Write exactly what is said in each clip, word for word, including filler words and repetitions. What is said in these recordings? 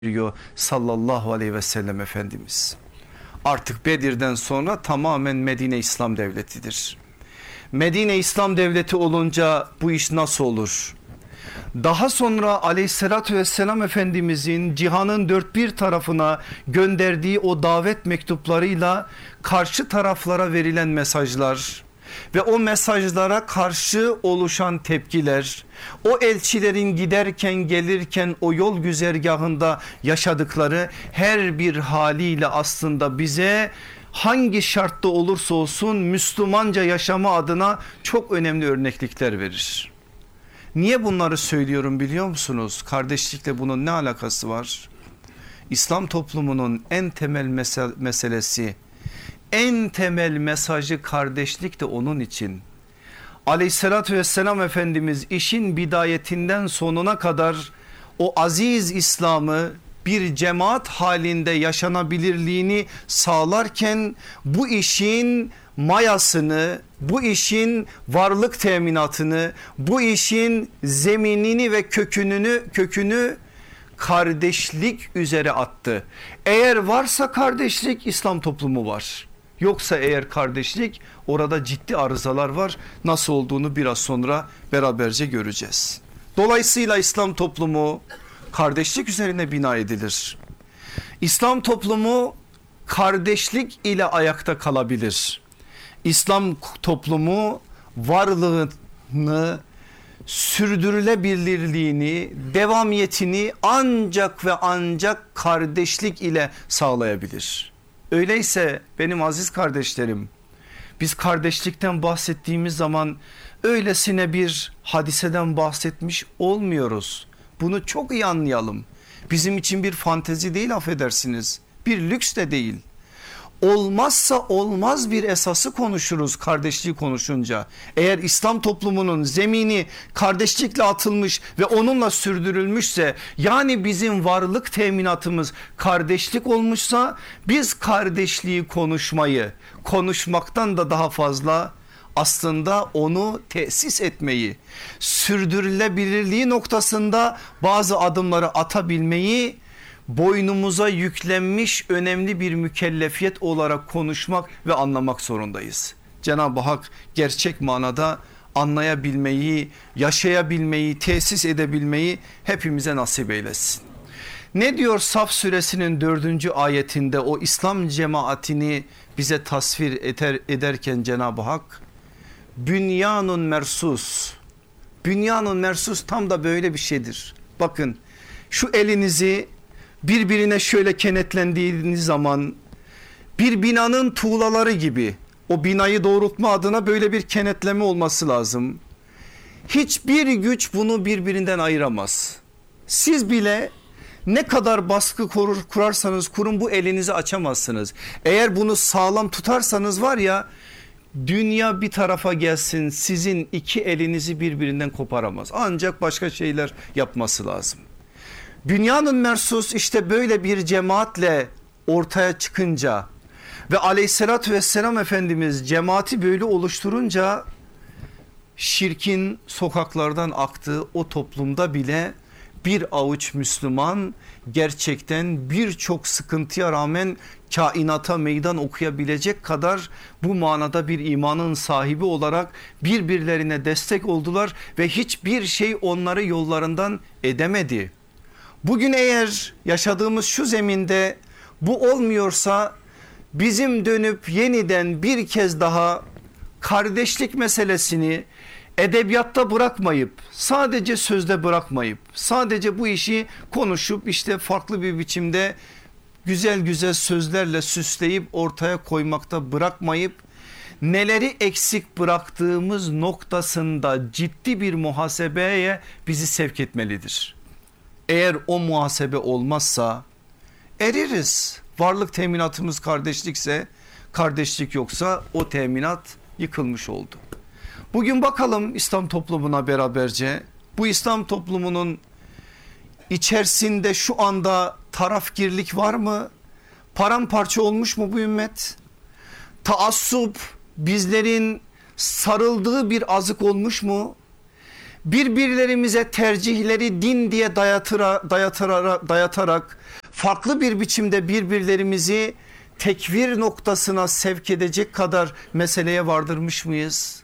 diyor sallallahu aleyhi ve sellem Efendimiz. Artık Bedir'den sonra tamamen Medine İslam Devleti'dir. Medine İslam Devleti olunca bu iş nasıl olur? Daha sonra aleyhissalatü vesselam Efendimizin cihanın dört bir tarafına gönderdiği o davet mektuplarıyla karşı taraflara verilen mesajlar ve o mesajlara karşı oluşan tepkiler, o elçilerin giderken gelirken o yol güzergahında yaşadıkları her bir haliyle aslında bize hangi şartta olursa olsun Müslümanca yaşama adına çok önemli örneklikler verir. Niye bunları söylüyorum biliyor musunuz? Kardeşlikle bunun ne alakası var? İslam toplumunun en temel mesel meselesi, en temel mesajı kardeşlik de onun için. Aleyhissalatü vesselam Efendimiz işin bidayetinden sonuna kadar o aziz İslam'ı bir cemaat halinde yaşanabilirliğini sağlarken bu işin mayasını, bu işin varlık teminatını, bu işin zeminini ve kökününü kökünü kardeşlik üzere attı. Eğer varsa kardeşlik, İslam toplumu var. Yoksa eğer kardeşlik, orada ciddi arızalar var. Nasıl olduğunu biraz sonra beraberce göreceğiz. Dolayısıyla İslam toplumu kardeşlik üzerine bina edilir. İslam toplumu kardeşlik ile ayakta kalabilir. İslam toplumu varlığını, sürdürülebilirliğini, devamiyetini ancak ve ancak kardeşlik ile sağlayabilir. Öyleyse benim aziz kardeşlerim, biz kardeşlikten bahsettiğimiz zaman öylesine bir hadiseden bahsetmiş olmuyoruz. Bunu çok iyi anlayalım. Bizim için bir fantezi değil, affedersiniz, bir lüks de değil. Olmazsa olmaz bir esası konuşuruz kardeşliği konuşunca. Eğer İslam toplumunun zemini kardeşlikle atılmış ve onunla sürdürülmüşse, yani bizim varlık teminatımız kardeşlik olmuşsa, biz kardeşliği konuşmayı, konuşmaktan da daha fazla aslında onu tesis etmeyi, sürdürülebilirliği noktasında bazı adımları atabilmeyi boynumuza yüklenmiş önemli bir mükellefiyet olarak konuşmak ve anlamak zorundayız. Cenab-ı Hak gerçek manada anlayabilmeyi, yaşayabilmeyi, tesis edebilmeyi hepimize nasip eylesin. Ne diyor Saf suresinin dördüncü ayetinde o İslam cemaatini bize tasvir eder, ederken Cenab-ı Hak? Bünyanun mersus. Bünyanun mersus tam da böyle bir şeydir. Bakın, şu elinizi birbirine şöyle kenetlendiğiniz zaman bir binanın tuğlaları gibi, o binayı doğrultma adına böyle bir kenetleme olması lazım. Hiçbir güç bunu birbirinden ayıramaz. Siz bile ne kadar baskı kurur, kurarsanız kurun bu elinizi açamazsınız. Eğer bunu sağlam tutarsanız var ya, dünya bir tarafa gelsin, sizin iki elinizi birbirinden koparamaz. Ancak başka şeyler yapması lazım. Dünyanın mersus işte böyle bir cemaatle ortaya çıkınca ve aleyhissalatü vesselam Efendimiz cemaati böyle oluşturunca, şirkin sokaklardan aktığı o toplumda bile bir avuç Müslüman gerçekten birçok sıkıntıya rağmen kainata meydan okuyabilecek kadar bu manada bir imanın sahibi olarak birbirlerine destek oldular ve hiçbir şey onları yollarından edemedi. Bugün eğer yaşadığımız şu zeminde bu olmuyorsa, bizim dönüp yeniden bir kez daha kardeşlik meselesini edebiyatta bırakmayıp, sadece sözde bırakmayıp, sadece bu işi konuşup işte farklı bir biçimde güzel güzel sözlerle süsleyip ortaya koymakta bırakmayıp, neleri eksik bıraktığımız noktasında ciddi bir muhasebeye bizi sevk etmelidir. Eğer o muhasebe olmazsa eririz. Varlık teminatımız kardeşlikse, kardeşlik yoksa o teminat yıkılmış oldu. Bugün bakalım İslam toplumuna beraberce. Bu İslam toplumunun içerisinde şu anda tarafgirlik var mı? Paramparça olmuş mu bu ümmet? Taassup bizlerin sarıldığı bir azık olmuş mu? birbirlerimize tercihleri din diye dayatıra, dayatıra, dayatarak farklı bir biçimde birbirlerimizi tekfir noktasına sevk edecek kadar meseleye vardırmış mıyız?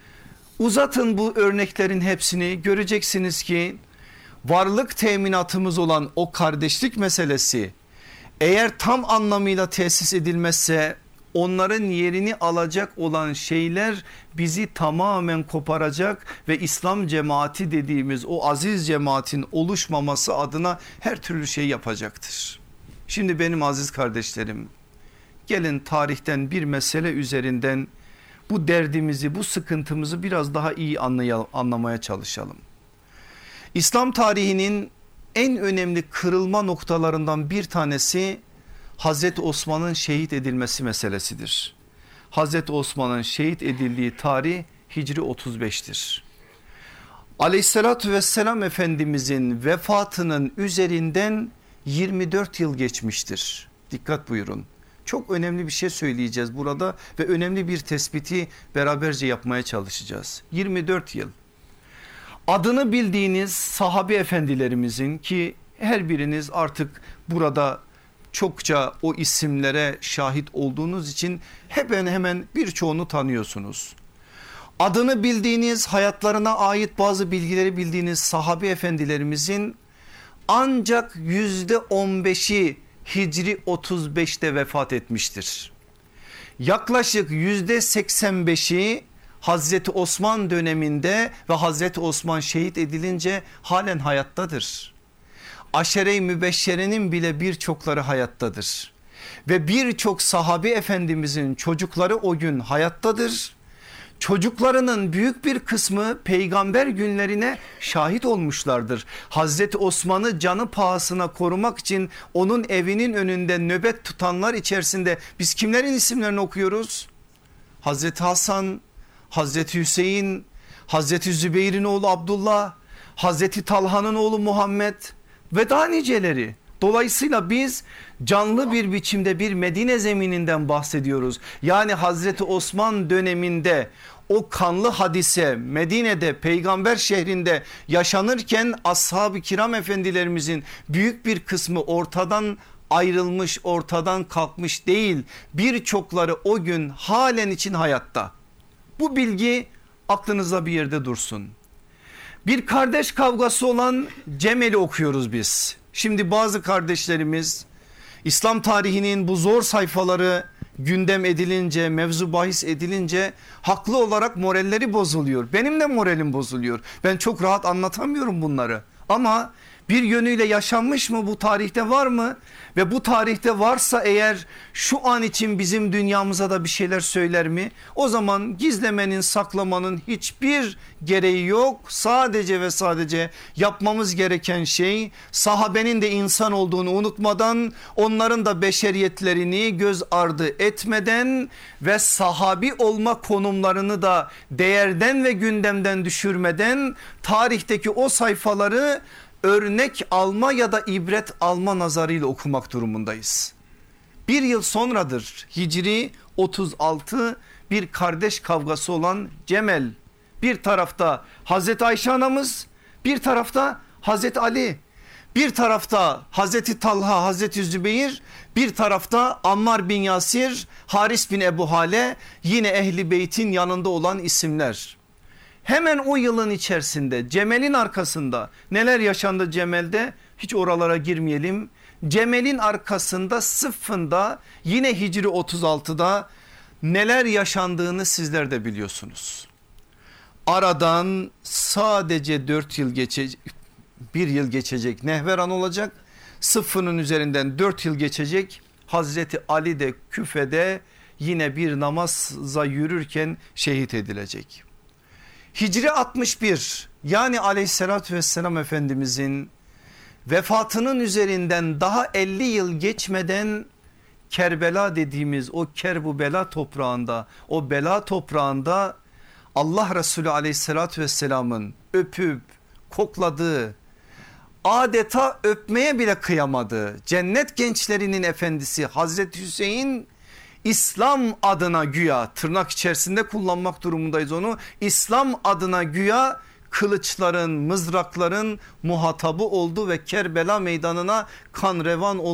Uzatın bu örneklerin hepsini, göreceksiniz ki varlık teminatımız olan o kardeşlik meselesi eğer tam anlamıyla tesis edilmezse onların yerini alacak olan şeyler bizi tamamen koparacak ve İslam cemaati dediğimiz o aziz cemaatin oluşmaması adına her türlü şey yapacaktır. Şimdi benim aziz kardeşlerim, gelin tarihten bir mesele üzerinden bu derdimizi, bu sıkıntımızı biraz daha iyi anlamaya çalışalım. İslam tarihinin en önemli kırılma noktalarından bir tanesi Hazreti Osman'ın şehit edilmesi meselesidir. Hazreti Osman'ın şehit edildiği tarih Hicri otuz beş'tir. Aleyhissalatü vesselam Efendimizin vefatının üzerinden yirmi dört yıl geçmiştir. Dikkat buyurun. Çok önemli bir şey söyleyeceğiz burada ve önemli bir tespiti beraberce yapmaya çalışacağız. yirmi dört yıl. Adını bildiğiniz sahabe efendilerimizin, ki her biriniz artık burada çokça o isimlere şahit olduğunuz için hemen hemen birçoğunu tanıyorsunuz. Adını bildiğiniz, hayatlarına ait bazı bilgileri bildiğiniz sahabe efendilerimizin ancak yüzde on beş'i Hicri otuz beş'te vefat etmiştir. Yaklaşık yüzde seksen beş'i Hazreti Osman döneminde ve Hazreti Osman şehit edilince halen hayattadır. Aşere-i Mübeşşere'nin bile birçokları hayattadır. Ve birçok sahabi efendimizin çocukları o gün hayattadır. Çocuklarının büyük bir kısmı peygamber günlerine şahit olmuşlardır. Hazreti Osman'ı canı pahasına korumak için onun evinin önünde nöbet tutanlar içerisinde biz kimlerin isimlerini okuyoruz? Hazreti Hasan, Hazreti Hüseyin, Hazreti Zübeyir'in oğlu Abdullah, Hazreti Talha'nın oğlu Muhammed ve daha niceleri. Dolayısıyla biz canlı bir biçimde bir Medine zemininden bahsediyoruz. Yani Hazreti Osman döneminde o kanlı hadise Medine'de, peygamber şehrinde yaşanırken ashab-ı kiram efendilerimizin büyük bir kısmı ortadan ayrılmış, ortadan kalkmış değil. Birçokları o gün halen için hayatta. Bu bilgi aklınızda bir yerde dursun. Bir kardeş kavgası olan Cemel'i okuyoruz biz. Şimdi bazı kardeşlerimiz İslam tarihinin bu zor sayfaları gündem edilince, mevzu bahis edilince haklı olarak moralleri bozuluyor. Benim de moralim bozuluyor. Ben çok rahat anlatamıyorum bunları. Ama bir yönüyle yaşanmış mı, bu tarihte var mı? Ve bu tarihte varsa eğer şu an için bizim dünyamıza da bir şeyler söyler mi? O zaman gizlemenin, saklamanın hiçbir gereği yok. Sadece ve sadece yapmamız gereken şey sahabenin de insan olduğunu unutmadan, onların da beşeriyetlerini göz ardı etmeden ve sahabi olma konumlarını da değerden ve gündemden düşürmeden tarihteki o sayfaları örnek alma ya da ibret alma nazarıyla okumak durumundayız. Bir yıl sonradır Hicri otuz altı, bir kardeş kavgası olan Cemel. Bir tarafta Hazreti Ayşe anamız, bir tarafta Hazreti Ali, bir tarafta Hazreti Talha, Hazreti Zübeyir, bir tarafta Ammar bin Yasir, Haris bin Ebu Hale, yine Ehli Beyt'in yanında olan isimler. Hemen o yılın içerisinde Cemel'in arkasında neler yaşandı Cemel'de, hiç oralara girmeyelim. Cemel'in arkasında Sıffın'da yine Hicri otuz altıda neler yaşandığını sizler de biliyorsunuz. Aradan sadece dört yıl geçecek, bir yıl geçecek, Nehveran olacak. Sıffın'ın üzerinden dört yıl geçecek. Hazreti Ali de Küfe'de yine bir namaza yürürken şehit edilecek. Hicri altmış bir, yani aleyhissalatü vesselam Efendimizin vefatının üzerinden daha elli yıl geçmeden Kerbela dediğimiz o Kerbu Bela toprağında, o bela toprağında Allah Resulü aleyhissalatü vesselamın öpüp kokladığı, adeta öpmeye bile kıyamadığı cennet gençlerinin efendisi Hazreti Hüseyin, İslam adına güya, tırnak içerisinde kullanmak durumundayız onu, İslam adına güya kılıçların, mızrakların muhatabı oldu ve Kerbela meydanına kan revan oldu.